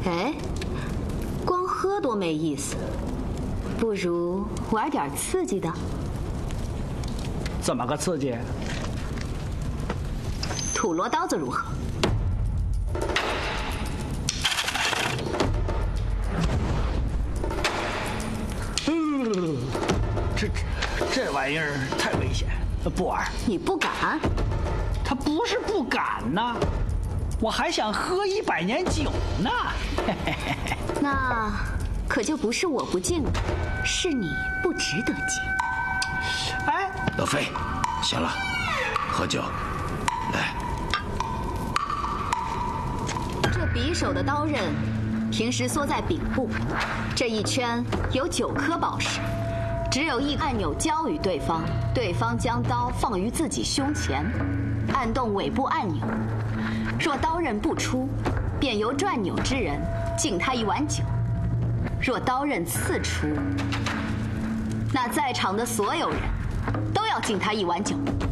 哎，光喝多没意思，不如玩点刺激的。 怎么个刺激？ 土罗刀子如何？ 这玩意儿太危险，不玩。 你不敢？ 他不是不敢呐，我还想喝100年酒呢。 那可就不是我不敬了，是你不值得敬。 哎， 老费，行了，喝酒，来。 这匕首的刀刃平时缩在柄部，这一圈有9颗宝石，只有一按钮交予对方，对方将刀放于自己胸前，按动尾部按钮。若刀刃不出，便由转钮之人敬他1碗酒；若刀刃刺出，那在场的所有人都要敬他1碗酒。